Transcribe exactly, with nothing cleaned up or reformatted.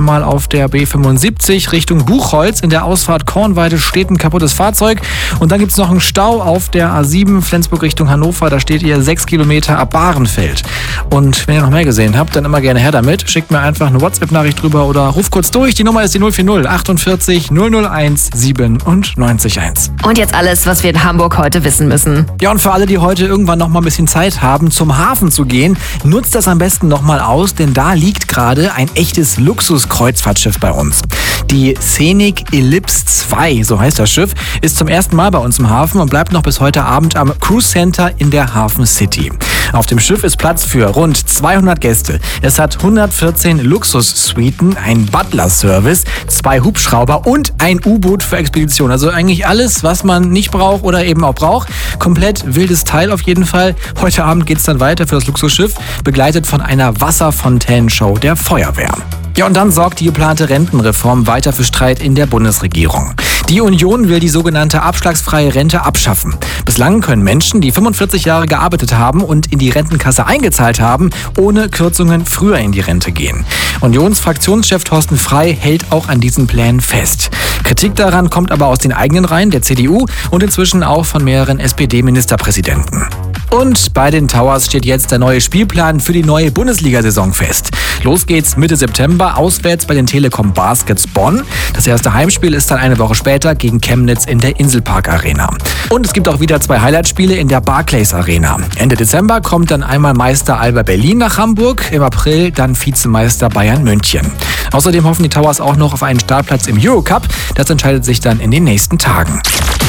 einmal auf der B fünfundsiebzig Richtung Buchholz. In der Ausfahrt Kornweide steht ein kaputtes Fahrzeug. Und dann gibt es noch einen Stau auf der A sieben Flensburg Richtung Hannover. Da steht ihr sechs Kilometer ab Bahrenfeld. Und wenn ihr noch mehr gesehen habt, dann immer gerne her damit. Schickt mir einfach eine WhatsApp-Nachricht drüber oder ruft kurz durch. Die Nummer ist die null vier null achtundvierzig null null eins siebenundneunzig eins. Und jetzt alles, was wir in Hamburg heute wissen müssen. Ja, und für alle, die heute irgendwann noch mal ein bisschen Zeit haben, zum Hafen zu gehen, nutzt das am besten noch mal aus, denn da liegt gerade ein echtes Luxus-Kreuzfahrtschiff bei uns. Die Scenic Ellipse zwei, so heißt das Schiff, ist zum ersten Mal bei uns im Hafen und bleibt noch bis heute Abend am Cruise Center in der Hafen City. Auf dem Schiff ist Platz für rund zweihundert Gäste. Es hat hundertvierzehn Luxus-Suiten, ein Butler-Service, zwei Hubschrauber und ein U-Boot für Expedition. Also eigentlich alles, was man nicht braucht oder eben auch braucht. Komplett wildes Teil auf jeden Fall. Heute Abend geht es dann weiter für das Luxusschiff, begleitet von einer Wasserfontänenshow der Feuerwehr. Ja, und dann sorgt die geplante Rentenreform weiter für Streit in der Bundesregierung. Die Union will die sogenannte abschlagsfreie Rente abschaffen. Bislang können Menschen, die fünfundvierzig Jahre gearbeitet haben und in die Rentenkasse eingezahlt haben, ohne Kürzungen früher in die Rente gehen. Unionsfraktionschef Thorsten Frey hält auch an diesen Plänen fest. Kritik daran kommt aber aus den eigenen Reihen der C D U und inzwischen auch von mehreren S P D-Ministerpräsidenten. Und bei den Towers steht jetzt der neue Spielplan für die neue Bundesliga-Saison fest. Los geht's Mitte September auswärts bei den Telekom Baskets Bonn. Das erste Heimspiel ist dann eine Woche später gegen Chemnitz in der Inselpark Arena. Und es gibt auch wieder zwei Highlightspiele in der Barclays Arena. Ende Dezember kommt dann einmal Meister Alba Berlin nach Hamburg, im April dann Vizemeister Bayern München. Außerdem hoffen die Towers auch noch auf einen Startplatz im Eurocup. Das entscheidet sich dann in den nächsten Tagen.